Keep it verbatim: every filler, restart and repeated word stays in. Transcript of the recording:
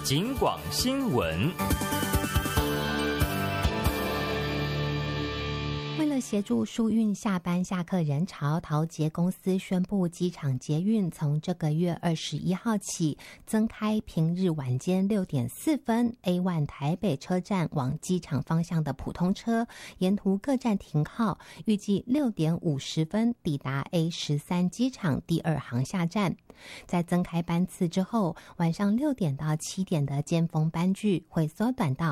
警广新闻。 为了协助疏运下班下课人潮，桃捷公司宣布，机场捷运从这个月二十一号起增开平日晚间六点四分 A 一 台北车站往机场方向的普通车，沿途各站停靠，预计六点五十分抵达 A 十三 机场第二航下站。在增开班次之后，晚上六点到七点的尖峰班距会缩短到